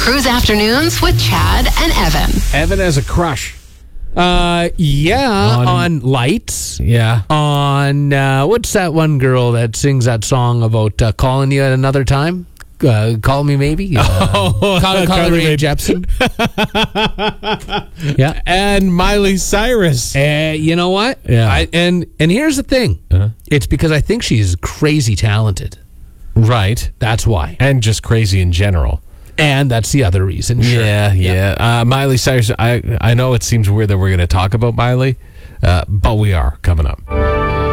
Cruise Afternoons with Chad and Evan. Evan has a crush. On Lights. Yeah. On, what's that one girl that sings that song about calling you at another time? Call Me Maybe? Carly Rae Jepsen. Yeah. And Miley Cyrus. You know what? Yeah. And here's the thing. It's because I think she's crazy talented. Right. That's why. And just crazy in general. And that's the other reason. Sure. Yeah. Miley Cyrus, I know it seems weird that we're going to talk about Miley, but we are coming up.